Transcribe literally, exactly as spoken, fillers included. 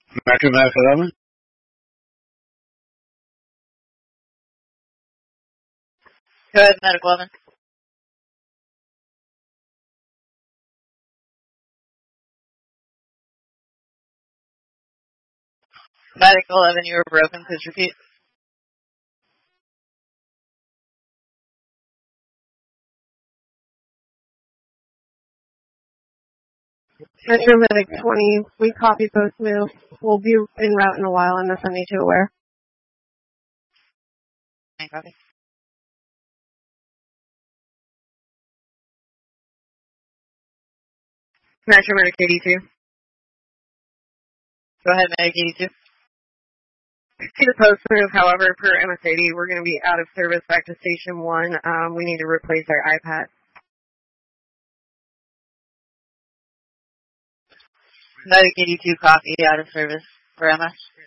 Metro Medic eleven? Go ahead, Medic eleven. Medic eleven, you were broken. Please repeat. Metro Medic twenty, we copy post move. We'll be en route in a while and they'll send you to aware. Copy. Metro Medic eighty-two. Go ahead, Medic eighty-two. See the post move, however, per M S eighty, we're going to be out of service back to Station one. Um, we need to replace our iPad. Medic eighty-two, copy, out of service for M S.